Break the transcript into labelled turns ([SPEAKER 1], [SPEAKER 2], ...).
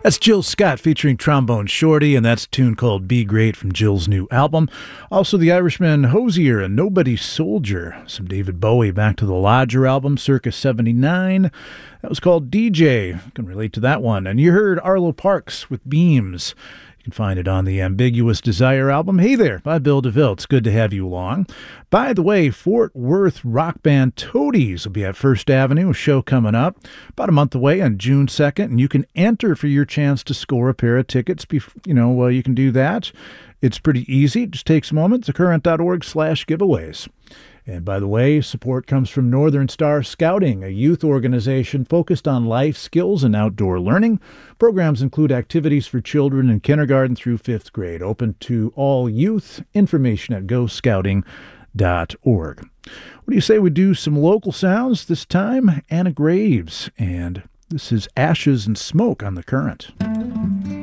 [SPEAKER 1] That's Jill Scott featuring Trombone Shorty, and that's a tune called Be Great from Jill's new album. Also, the Irishman Hozier and Nobody Soldier. Some David Bowie Back to the Lodger album, circa 79. That was called DJ. You can relate to that one. And you heard Arlo Parks with Beams. You can find it on the Ambiguous Desire album, Hey There, by Bill DeVille. It's good to have you along. By the way, Fort Worth rock band Toadies will be at First Avenue, a show coming up about a month away on June 2nd, and you can enter for your chance to score a pair of tickets. You can do that. It's pretty easy. It just takes a moment. thecurrent.org/giveaways. And by the way, support comes from Northern Star Scouting, a youth organization focused on life skills and outdoor learning. Programs include activities for children in kindergarten through 5th grade, open to all youth. Information at goscouting.org. What do you say we do some local sounds? This time, Anna Graves, and this is Ashes and Smoke on The Current.